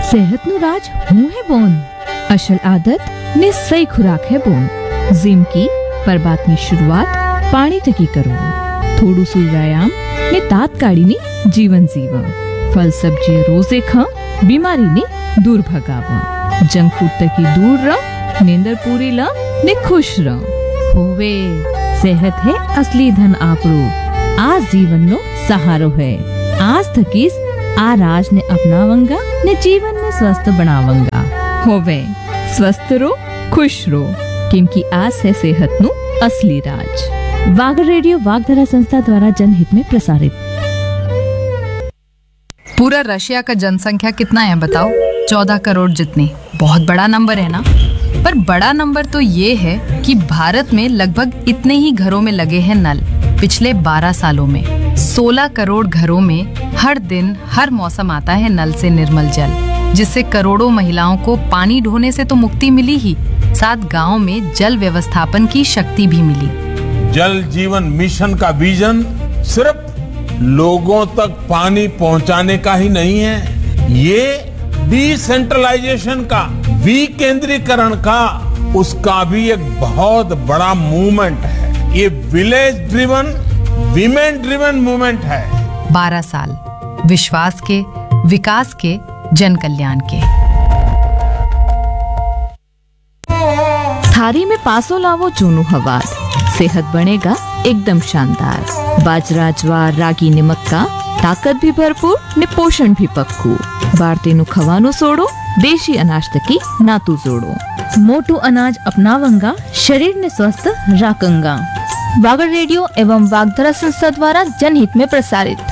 સેહતનું રાજ હું હે બોન અસલ આદત ને સહી ખુરાક હે બોન जिम की પરબાતની શરૂઆત પાણી થકી કરો થોડું સુ વ્યાયામ ને તાત્કાલિની જીવન જીવા ફલ સબ્જી રોજે ખા બીમારીને दूर भगावा जंक फूड तकी दूर रह नींदर पूरी ला ने खुश रह होवे सेहत है असली धन आपरो आज जीवन नो सहारो है आज थकीस आ राज ने अपनावंगा ने जीवन में स्वस्थ बनावंगा होवे स्वस्थ रो खुश रो क्योंकि आज है सेहत नु असली राज। वागर रेडियो वागधरा संस्था द्वारा जनहित में प्रसारित। पूरा रशिया का जनसंख्या कितना है बताओ? 14 करोड़ जितनी। बहुत बड़ा नंबर है ना? पर बड़ा नंबर तो ये है कि भारत में लगभग इतने ही घरों में लगे हैं नल। पिछले 12 सालों में 16 करोड़ घरों में हर दिन हर मौसम आता है नल से निर्मल जल, जिससे करोड़ों महिलाओं को पानी ढोने से तो मुक्ति मिली ही, साथ गांव में जल व्यवस्थापन की शक्ति भी मिली। जल जीवन मिशन का विजन सिर्फ लोगों तक पानी पहुंचाने का ही नहीं है, ये डिसेंट्रलाइजेशन का, विकेंद्रीकरण का, उसका भी एक बहुत बड़ा मूवमेंट है। ये village driven, women driven movement है। 12 साल विश्वास के, विकास के, जन कल्याण के। थारी में पासो लावो जूनू हवार, सेहत बनेगा एकदम शानदार। बाजरा ज्वार रागी ने मक्का, ताकत भी भरपूर ने पोषण भी पक्कू। भारतीय खवानो सोड़ो, देशी अनाज तकी नातू जोड़ो। मोटू अनाज अपनावंगा, शरीर ने स्वस्थ राखंगा। वागर रेडियो एवं वागधरा संस्था द्वारा जनहित में प्रसारित।